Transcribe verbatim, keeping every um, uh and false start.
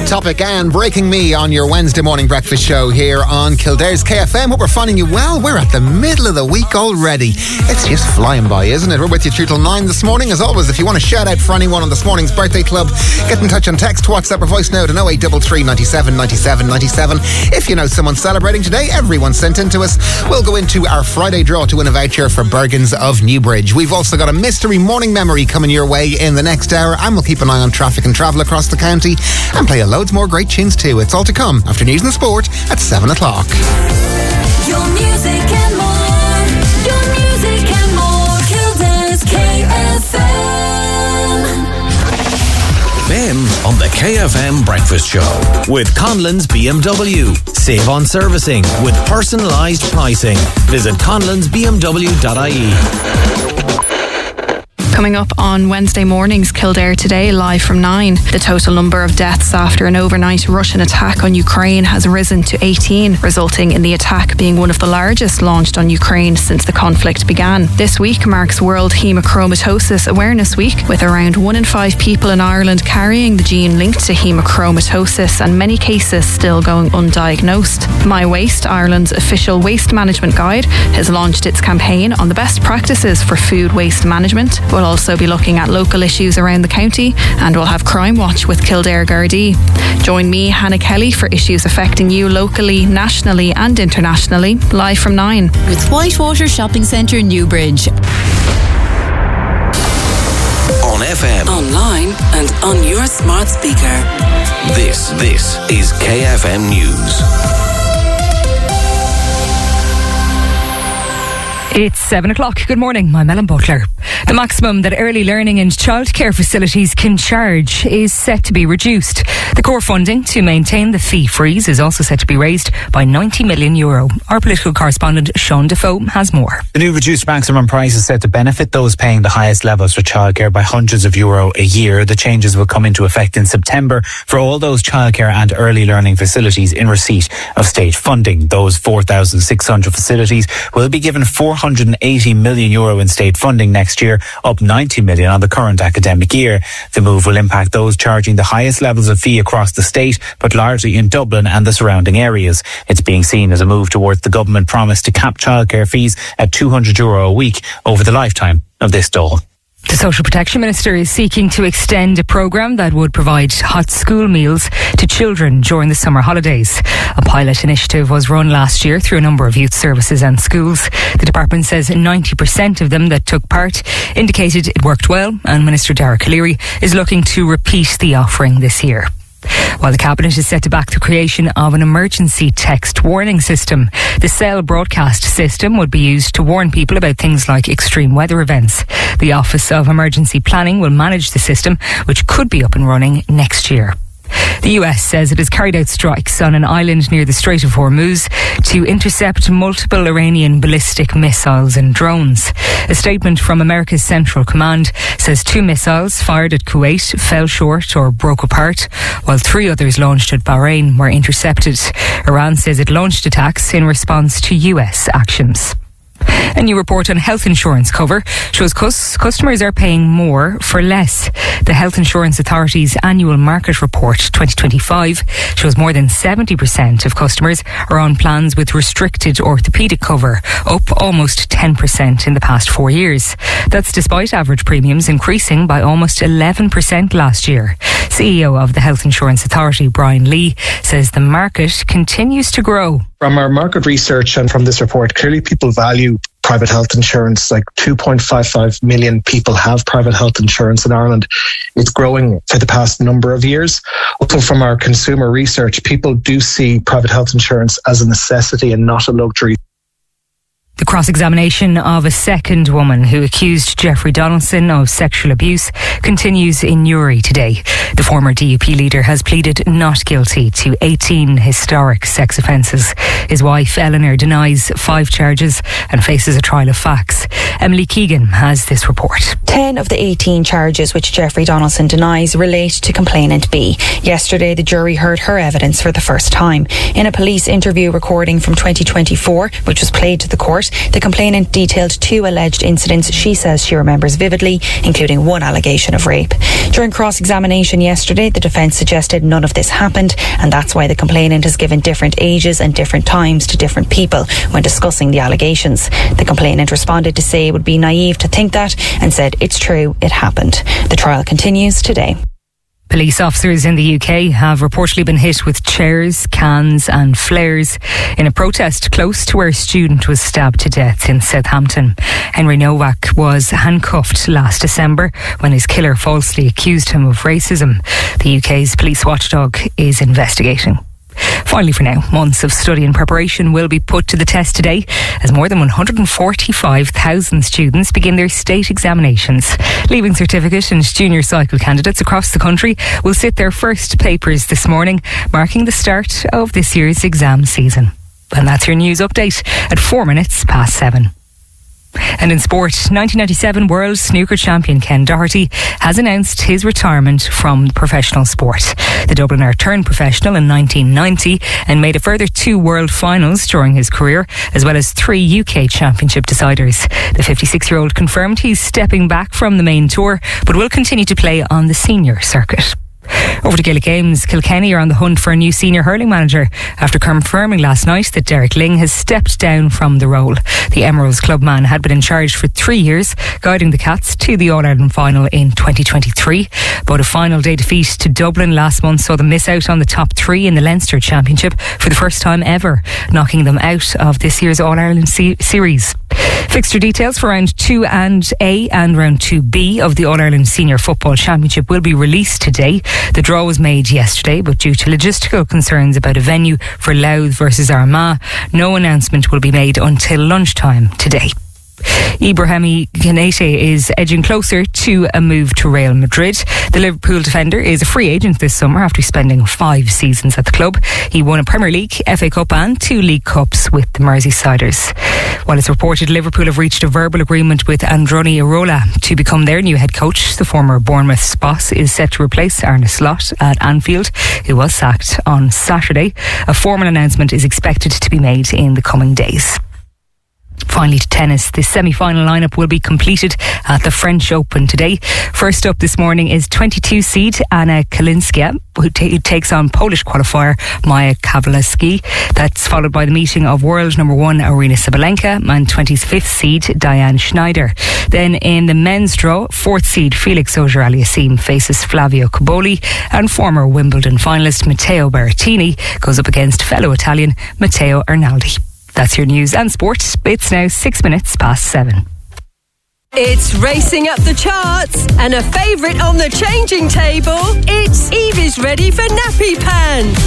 Topic and Breaking Me on your Wednesday morning breakfast show here on Kildare's K F M. Hope we're finding you well. We're at the middle of the week already. It's just flying by, isn't it? We're with you through till nine this morning. As always, if you want to shout out for anyone on this morning's birthday club, get in touch on text, WhatsApp or voice note on oh eight three three, ninety-seven, ninety-seven, ninety-seven. If you know someone celebrating today, everyone sent in to us. We'll go into our Friday draw to win a voucher for Bergens of Newbridge. We've also got a mystery morning memory coming your way in the next hour, and we'll keep an eye on traffic and travel across the county and play a loads more great tunes too. It's all to come after news and sport at seven o'clock. Your music and more, your music and more, Kildare's K F M. Ben on the K F M Breakfast Show with Conlon's B M W. Save on servicing with personalised pricing. Visit conlons b m w dot i e. Coming up on Wednesday mornings, Kildare Today, live from nine. The total number of deaths after an overnight Russian attack on Ukraine has risen to eighteen, resulting in the attack being one of the largest launched on Ukraine since the conflict began. This week marks World Hemochromatosis Awareness Week, with around one in five people in Ireland carrying the gene linked to hemochromatosis and many cases still going undiagnosed. My Waste, Ireland's official waste management guide, has launched its campaign on the best practices for food waste management. We'll also be looking at local issues around the county, and we'll have Crime Watch with Kildare Gardaí. Join me, Hannah Kelly, for issues affecting you locally, nationally and internationally, live from nine. With Whitewater Shopping Centre, Newbridge. On F M, Online and on your smart speaker. this, this is K F M News. It's seven o'clock. Good morning. I'm Ellen Butler. The maximum that early learning and childcare facilities can charge is set to be reduced. The core funding to maintain the fee freeze is also set to be raised by ninety million euro. Our political correspondent Sean Defoe has more. The new reduced maximum price is set to benefit those paying the highest levels for childcare by hundreds of euro a year. The changes will come into effect in September for all those childcare and early learning facilities in receipt of state funding. Those four thousand six hundred facilities will be given four hundred eighty million euro in state funding next year, up ninety million on the current academic year. The move will impact those charging the highest levels of fee across the state, but largely in Dublin and the surrounding areas. It's being seen as a move towards the government promise to cap childcare fees at two hundred euro a week over the lifetime of this dole. The Social Protection Minister is seeking to extend a programme that would provide hot school meals to children during the summer holidays. A pilot initiative was run last year through a number of youth services and schools. The department says ninety percent of them that took part indicated it worked well, and Minister Derek O'Leary is looking to repeat the offering this year. While the Cabinet is set to back the creation of an emergency text warning system, the Cell broadcast system would be used to warn people about things like extreme weather events. The Office of Emergency Planning will manage the system, which could be up and running next year. The U S says it has carried out strikes on an island near the Strait of Hormuz to intercept multiple Iranian ballistic missiles and drones. A statement from America's Central Command says two missiles fired at Kuwait fell short or broke apart, while three others launched at Bahrain were intercepted. Iran says it launched attacks in response to U S actions. A new report on health insurance cover shows cus- customers are paying more for less. The Health Insurance Authority's annual market report twenty twenty-five shows more than seventy percent of customers are on plans with restricted orthopaedic cover, up almost ten percent in the past four years. That's despite average premiums increasing by almost eleven percent last year. C E O of the Health Insurance Authority, Brian Lee, says the market continues to grow. From our market research and from this report, clearly people value private health insurance. Like two point five five million people have private health insurance in Ireland. It's growing for the past number of years. Also from our consumer research, people do see private health insurance as a necessity and not a luxury. The cross-examination of a second woman who accused Jeffrey Donaldson of sexual abuse continues in Newry today. The former D U P leader has pleaded not guilty to eighteen historic sex offences. His wife, Eleanor, denies five charges and faces a trial of facts. Emily Keegan has this report. Ten of the eighteen charges which Jeffrey Donaldson denies relate to complainant B. Yesterday, the jury heard her evidence for the first time. In a police interview recording from twenty twenty-four, which was played to the court, report. The complainant detailed two alleged incidents she says she remembers vividly, including one allegation of rape. During cross-examination yesterday, the defence suggested none of this happened, and that's why the complainant has given different ages and different times to different people when discussing the allegations. The complainant responded to say it would be naive to think that and said it's true, it happened. The trial continues today. Police officers in the U K have reportedly been hit with chairs, cans and flares in a protest close to where a student was stabbed to death in Southampton. Henry Nowak was handcuffed last December when his killer falsely accused him of racism. The U K's police watchdog is investigating. Finally, for now, months of study and preparation will be put to the test today as more than one hundred forty-five thousand students begin their state examinations. Leaving certificate and junior cycle candidates across the country will sit their first papers this morning, marking the start of this year's exam season. And that's your news update at four minutes past seven. And in sport, nineteen ninety-seven World Snooker Champion Ken Doherty has announced his retirement from professional sport. The Dubliner turned professional in nineteen ninety and made a further two World Finals during his career, as well as three U K Championship deciders. The fifty-six-year-old confirmed he's stepping back from the main tour, but will continue to play on the senior circuit. Over to Gaelic Games, Kilkenny are on the hunt for a new senior hurling manager after confirming last night that Derek Ling has stepped down from the role. The Emeralds clubman had been in charge for three years, guiding the Cats to the All-Ireland final in twenty twenty-three. But a final day defeat to Dublin last month saw them miss out on the top three in the Leinster Championship for the first time ever, knocking them out of this year's All-Ireland se- series. Fixture details for round two and A and round two B of the All-Ireland Senior Football Championship will be released today. The draw was made yesterday, but due to logistical concerns about a venue for Louth versus Armagh, no announcement will be made until lunchtime today. Ibrahim Konate is edging closer to a move to Real Madrid. The Liverpool defender is a free agent this summer after spending five seasons at the club. He won a Premier League, F A Cup and two League Cups with the Merseysiders. While it's reported Liverpool have reached a verbal agreement with Androni Iraola to become their new head coach, the former Bournemouth boss is set to replace Arne Slot at Anfield, who was sacked on Saturday. A formal announcement is expected to be made in the coming days. Finally to tennis, the semi-final lineup will be completed at the French Open today. First up this morning is twenty-two seed Anna Kalinska, who, t- who takes on Polish qualifier Maja Kowalski. That's followed by the meeting of world number one Arina Sabalenka and twenty-fifth seed Diane Schneider. Then in the men's draw, fourth seed Felix Auger-Aliassime faces Flavio Cobolli, and former Wimbledon finalist Matteo Berrettini goes up against fellow Italian Matteo Arnaldi. That's your news and sport. It's now six minutes past seven. It's racing up the charts and a favourite on the changing table. It's Evie's ready for nappy pants.